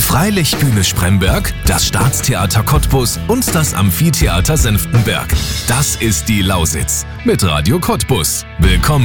Freilichtbühne Spremberg, das Staatstheater Cottbus und das Amphitheater Senftenberg. Das ist die Lausitz mit Radio Cottbus. Willkommen